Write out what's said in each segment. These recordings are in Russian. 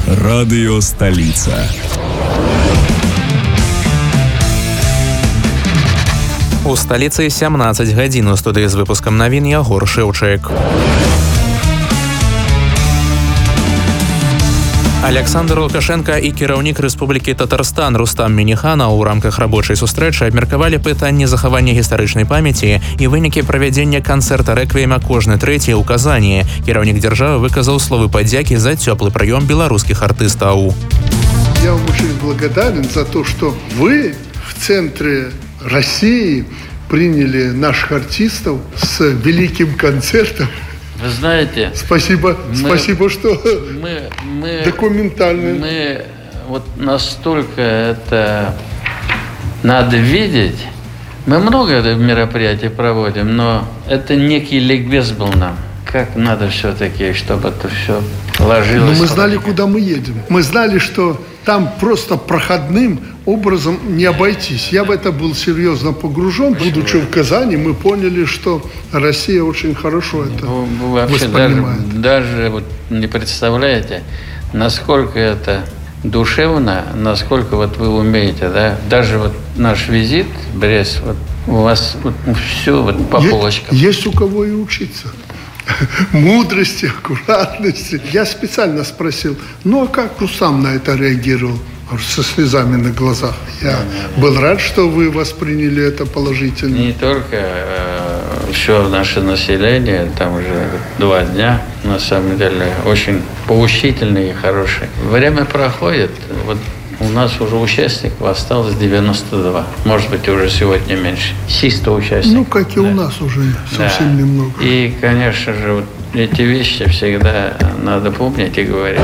Радыё Сталіца. У сталіцы 17 гадзін. У студыі з выпускам навін Ягор Шэўчык. Александр Лукашенко і кіраўнік Рэспублікі Татарстан Рустам Мініхана ў рамках рабочай сустрэчы абмеркавалі пытанні захавання гістарычнай памяці і вынікі правядзення канцэрта рэквіема кожны трэці ў Казані. Кіраўнік дзяржавы выказаў словы падзякі за цёплы прыём беларускіх артыстаў. Я очень благодарен за то, что вы в центре России приняли наших артистов с великим концертом. Вы знаете... Спасибо, что мы документально. Мы вот настолько это надо видеть. Мы много мероприятий проводим, но это некий ликбез был нам. Как надо все-таки, чтобы это все ложилось. Но мы знали, куда мы едем. Мы знали, что там просто проходным образом не обойтись. Я в это был серьезно погружен. Будучи в Казани, мы поняли, что Россия очень хорошо это воспринимает. Даже вот не представляете, насколько это душевно, насколько вот вы умеете, да? Даже вот наш визит в Брест, вот у вас вот все вот по полочкам. Есть у кого и учиться. Мудрости, аккуратности. Я специально спросил, ну а как Рустам на это реагировал? Со слезами на глазах. Я был рад, что вы восприняли это положительно. Не только все наше население, там уже 2 дня, на самом деле, очень поучительные и хорошие. Время проходит, вот у нас уже участников осталось 92. Может быть, уже сегодня меньше. 100 участников. Ну, как и у нас уже совсем немного. И, конечно же, вот эти вещи всегда надо помнить и говорить.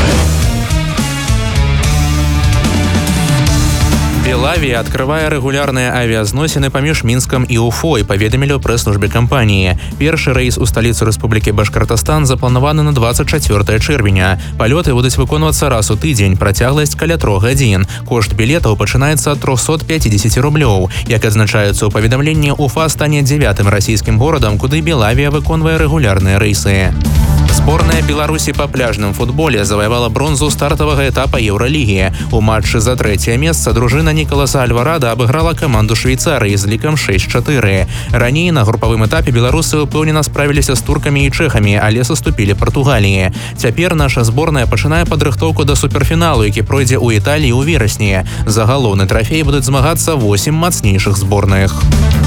Белавія адкрывае рэгулярныя авіязносіны паміж Мінскам і Уфой, паведамілі ў прэс-службе кампаніі. Першы рэйс у сталіцу Рэспублікі Башкартастан запланаваны на 24 чэрвеня. Палёты будуць выконвацца раз у тыдзень, працягласць каля 3 гадзін. Кошт білетаў пачынаецца ад 350 рублёў. Як адзначаецца ў паведамленні, Уфа стане 9-м расійскім горадам, куды Белавія выконвае рэгулярныя рэйсы. Зборная Беларусі па пляжным футболе заваявала бронзу стартавага этапа Еўралігі. У матчы за 3-е месца дружына Нікаласа Альварада абыграла каманду Швейцарыі з лікам 6-4. Раней на групавым этапе беларусы ўпэўнена справіліся з туркамі і чэхамі, але саступілі Партугаліі. Цяпер наша зборная пачынае падрыхтоўку да суперфіналу, які пройдзе ў Італіі ў верасні. За галоўны трафей будуць змагацца 8 мацнейшых зборных.